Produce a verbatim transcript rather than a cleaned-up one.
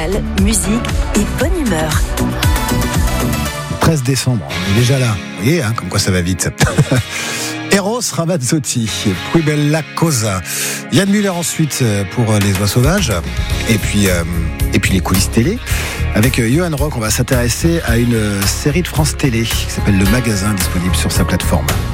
Musique et bonne humeur. treize décembre, on est déjà là. Vous voyez, hein, comme quoi ça va vite. Eros Ramazzotti, Plus bella cosa. Yann Müller ensuite pour Les Oies Sauvages. Et puis, euh, et puis les coulisses télé. Avec Johan Rock, on va s'intéresser à une série de France Télé qui s'appelle Le Magasin, disponible sur sa plateforme.